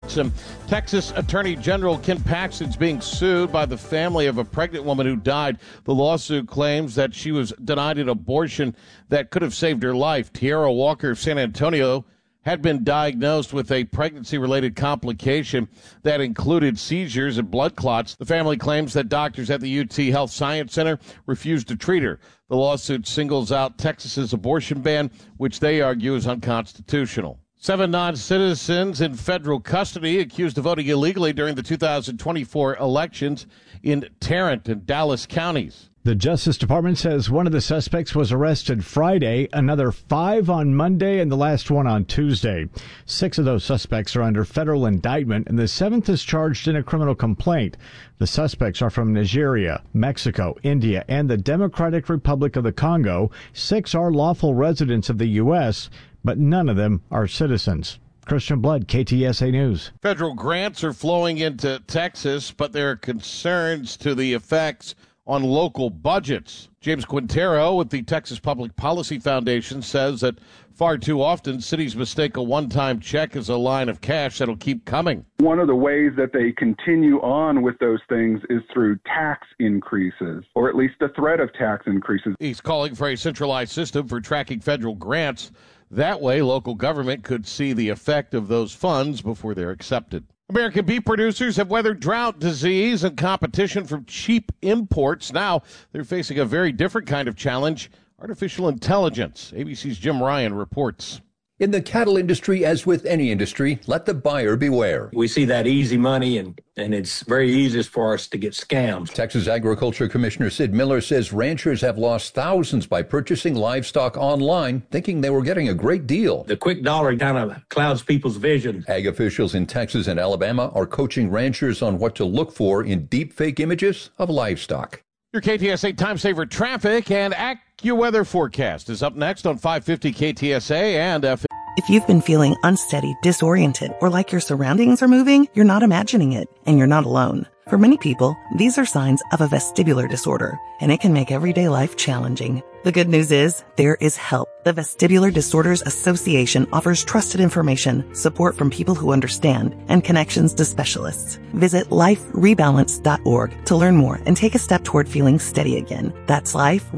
Texas Attorney General Ken Paxton's being sued by the family of a pregnant woman who died. The lawsuit claims that she was denied an abortion that could have saved her life. Tierra Walker of San Antonio had been diagnosed with a pregnancy-related complication that included seizures and blood clots. The family claims that doctors at the UT Health Science Center refused to treat her. The lawsuit singles out Texas's abortion ban, which they argue is unconstitutional. 7 non-citizens in federal custody accused of voting illegally during the 2024 elections in Tarrant and Dallas counties. The Justice Department says one of the suspects was arrested Friday, another 5 on Monday, and the last one on Tuesday. 6 of those suspects are under federal indictment, and the 7th is charged in a criminal complaint. The suspects are from Nigeria, Mexico, India, and the Democratic Republic of the Congo. 6 are lawful residents of the U.S., but none of them are citizens. Christian Blood, KTSA News. Federal grants are flowing into Texas, but there are concerns to the effects on local budgets. James Quintero with the Texas Public Policy Foundation says that far too often cities mistake a one-time check as a line of cash that'll keep coming. One of the ways that they continue on with those things is through tax increases, or at least the threat of tax increases. He's calling for a centralized system for tracking federal grants. That way, local government could see the effect of those funds before they're accepted. American beef producers have weathered drought, disease, and competition from cheap imports. Now they're facing a very different kind of challenge, artificial intelligence. ABC's Jim Ryan reports. In the cattle industry, as with any industry, let the buyer beware. We see that easy money, and it's very easy for us to get scammed. Texas Agriculture Commissioner Sid Miller says ranchers have lost thousands by purchasing livestock online, thinking they were getting a great deal. The quick dollar kind of clouds people's vision. Ag officials in Texas and Alabama are coaching ranchers on what to look for in deepfake images of livestock. Your KTSA Time Saver traffic and AccuWeather forecast is up next on 550 KTSA and FM. If you've been feeling unsteady, disoriented, or like your surroundings are moving, you're not imagining it, and you're not alone. For many people, these are signs of a vestibular disorder, and it can make everyday life challenging. The good news is, there is help. The Vestibular Disorders Association offers trusted information, support from people who understand, and connections to specialists. Visit liferebalance.org to learn more and take a step toward feeling steady again. That's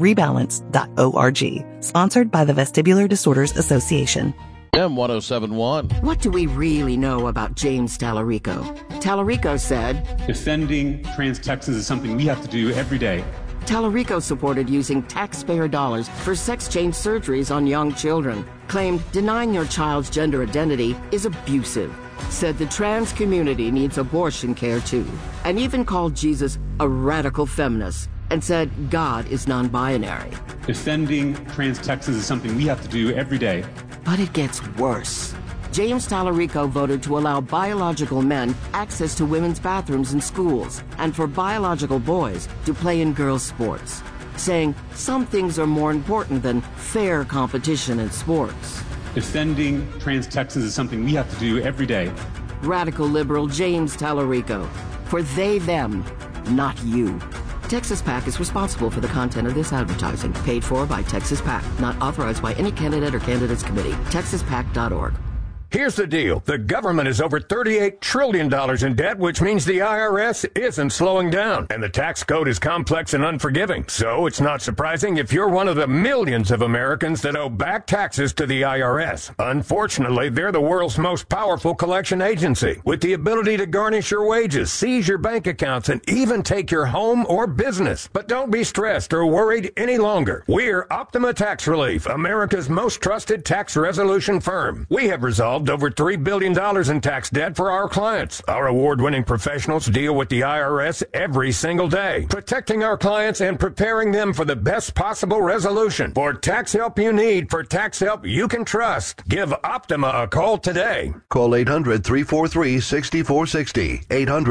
liferebalance.org. Sponsored by the Vestibular Disorders Association. M1071. What do we really know about James Tallarico? Tallarico said, defending trans Texans is something we have to do every day. Tallarico supported using taxpayer dollars for sex change surgeries on young children. Claimed denying your child's gender identity is abusive. Said the trans community needs abortion care too. And even called Jesus a radical feminist. And said God is non-binary. Defending trans Texans is something we have to do every day. But it gets worse. James Tallarico voted to allow biological men access to women's bathrooms in schools and for biological boys to play in girls' sports, saying some things are more important than fair competition in sports. Defending trans Texans is something we have to do every day. Radical liberal James Tallarico. For they, them, not you. Texas PAC is responsible for the content of this advertising. Paid for by Texas PAC. Not authorized by any candidate or candidates committee. TexasPAC.org. Here's the deal. The government is over $38 trillion in debt, which means the IRS isn't slowing down. And the tax code is complex and unforgiving. So it's not surprising if you're one of the millions of Americans that owe back taxes to the IRS. Unfortunately, they're the world's most powerful collection agency, with the ability to garnish your wages, seize your bank accounts, and even take your home or business. But don't be stressed or worried any longer. We're Optima Tax Relief, America's most trusted tax resolution firm. We have resolved over $3 billion in tax debt for our clients. Our award-winning professionals deal with the IRS every single day, protecting our clients and preparing them for the best possible resolution. For tax help you need, for tax help you can trust, give Optima a call today. Call 800-343-6460.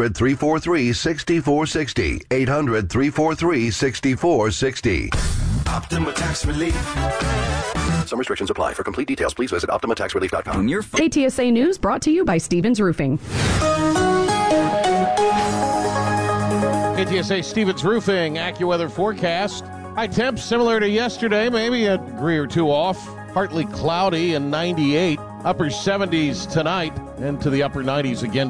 800-343-6460. 800-343-6460. Optima Tax Relief. Some restrictions apply. For complete details, please visit OptimaTaxRelief.com. KTSA News brought to you by Stevens Roofing. KTSA Stevens Roofing AccuWeather forecast. High temps similar to yesterday, maybe a degree or two off. Partly cloudy and 98. Upper 70s tonight and to the upper 90s again